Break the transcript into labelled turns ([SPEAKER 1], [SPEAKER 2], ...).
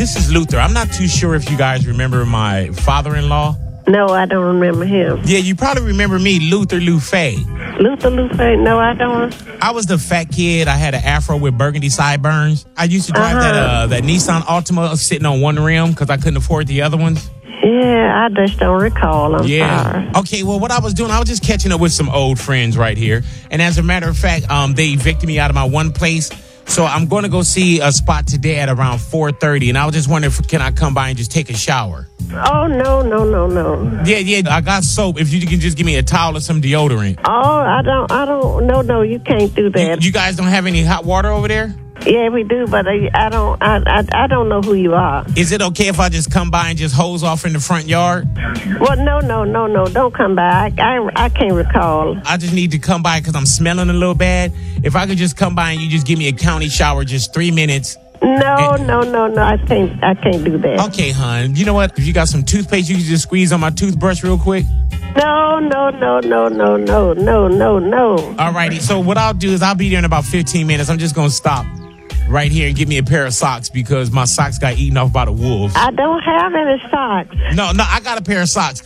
[SPEAKER 1] this is Luther. I'm not too sure if you guys remember my father-in-law.
[SPEAKER 2] No, I don't remember him.
[SPEAKER 1] Yeah, you probably remember me, Luther Lufay.
[SPEAKER 2] Luther Lufay? No, I don't.
[SPEAKER 1] I was the fat kid. I had an afro with burgundy sideburns. I used to drive that Nissan Altima sitting on one rim because I couldn't afford the other ones.
[SPEAKER 2] Yeah, I just don't recall. I'm sorry.
[SPEAKER 1] Okay, well, what I was doing, I was just catching up with some old friends right here. And as a matter of fact, they evicted me out of my one place. So I'm going to go see a spot today at around 4:30. And I was just wondering, can I come by and just take a shower?
[SPEAKER 2] Oh, no.
[SPEAKER 1] Yeah, I got soap. If you can just give me a towel or some deodorant.
[SPEAKER 2] Oh, I don't. No, you can't do that.
[SPEAKER 1] You guys don't have any hot water over there?
[SPEAKER 2] Yeah, we do, but I don't know who you are.
[SPEAKER 1] Is it okay if I just come by and just hose off in the front yard?
[SPEAKER 2] Well, no, don't come by. I can't recall.
[SPEAKER 1] I just need to come by because I'm smelling a little bad. If I could just come by and you just give me a county shower, just 3 minutes.
[SPEAKER 2] No, I can't do that.
[SPEAKER 1] Okay, hon. You know what? If you got some toothpaste, you can just squeeze on my toothbrush real quick.
[SPEAKER 2] No.
[SPEAKER 1] All righty. So what I'll do is I'll be there in about 15 minutes. I'm just going to stop right here and give me a pair of socks because my socks got eaten off by the wolves.
[SPEAKER 2] I don't have any socks.
[SPEAKER 1] No, I got a pair of socks.